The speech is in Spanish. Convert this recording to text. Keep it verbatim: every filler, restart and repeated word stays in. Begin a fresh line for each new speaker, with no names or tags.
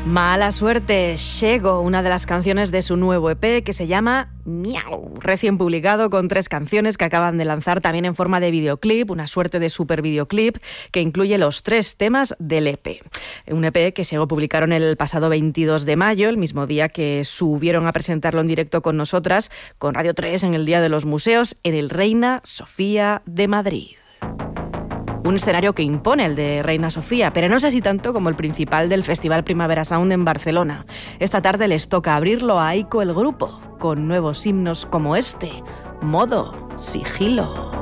Mala suerte, Shego, una de las canciones de su nuevo E Pe que se llama Miau, recién publicado con tres canciones que acaban de lanzar también en forma de videoclip, una suerte de super videoclip que incluye los tres temas del E Pe. Un E Pe que Shego publicaron el pasado veintidós de mayo, el mismo día que subieron a presentarlo en directo con nosotras, con Radio tres en el Día de los Museos, en el Reina Sofía de Madrid. Un escenario que impone el de Reina Sofía, pero no sé si tanto como el principal del Festival Primavera Sound en Barcelona. Esta tarde les toca abrirlo a Aiko el grupo, con nuevos himnos como este, Modo Sigilo.